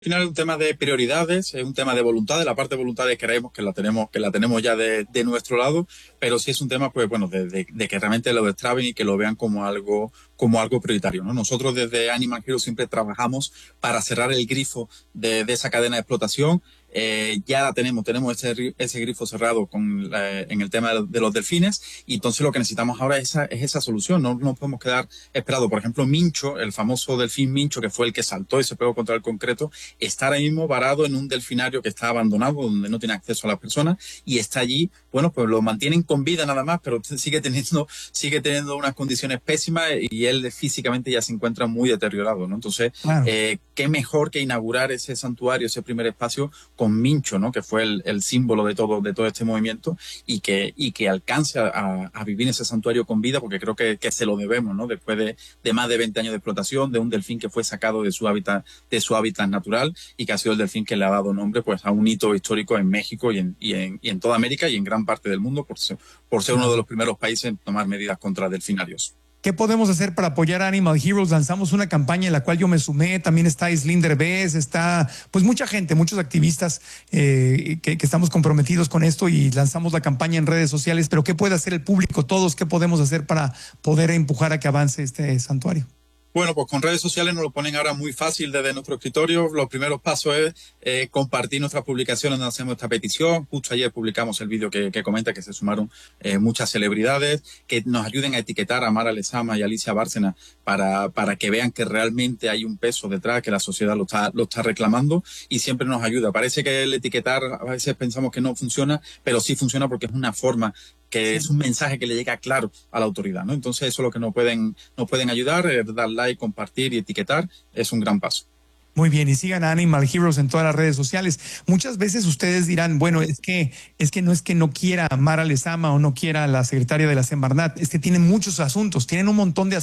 Al final es un tema de prioridades, es un tema de voluntades. La parte de voluntades creemos que la tenemos ya de nuestro lado, pero sí es un tema, pues bueno, de que realmente lo destraben y que lo vean como algo prioritario, ¿no? Nosotros desde Animal Hero siempre trabajamos para cerrar el grifo de esa cadena de explotación. Ya la tenemos ese grifo cerrado en el tema de los delfines, y entonces lo que necesitamos ahora es esa solución. No nos podemos quedar esperando. Por ejemplo, Mincho, el famoso delfín Mincho, que fue el que saltó y se pegó contra el concreto, está ahora mismo varado en un delfinario que está abandonado, donde no tiene acceso a las personas, y está allí, bueno, pues lo mantienen con vida nada más, pero sigue teniendo unas condiciones pésimas, y él físicamente ya se encuentra muy deteriorado, ¿no? Entonces, Claro. qué mejor que inaugurar ese santuario, ese primer espacio con Mincho, ¿no? Que fue el símbolo de todo este movimiento, y que alcance a vivir en ese santuario con vida, porque creo que se lo debemos, ¿no? Después de más de 20 años de explotación, de un delfín que fue sacado de su hábitat natural, y que ha sido el delfín que le ha dado nombre, pues, a un hito histórico en México y en toda América y en gran parte del mundo, por ser uno de los primeros países en tomar medidas contra delfinarios. ¿Qué podemos hacer para apoyar a Animal Heroes? Lanzamos una campaña en la cual yo me sumé, también está Islín Derbez, está pues mucha gente, muchos activistas que estamos comprometidos con esto, y lanzamos la campaña en redes sociales. Pero ¿qué puede hacer el público, todos? ¿Qué podemos hacer para poder empujar a que avance este santuario? Bueno, pues con redes sociales nos lo ponen ahora muy fácil desde nuestro escritorio. Los primeros pasos es compartir nuestras publicaciones donde hacemos esta petición. Justo ayer publicamos el vídeo que comenta que se sumaron muchas celebridades, que nos ayuden a etiquetar a Mara Lezama y Alicia Bárcena para que vean que realmente hay un peso detrás, que la sociedad lo está reclamando, y siempre nos ayuda. Parece que el etiquetar a veces pensamos que no funciona, pero sí funciona, porque es una forma, que es un mensaje que le llega claro a la autoridad, ¿no? Entonces eso es lo que nos pueden ayudar, dar like, compartir y etiquetar, es un gran paso. Muy bien, y sigan a Animal Heroes en todas las redes sociales. Muchas veces ustedes dirán, bueno, es que no quiera a Mara Lezama o no quiera a la secretaria de la Semarnat, es que tienen muchos asuntos, tienen un montón de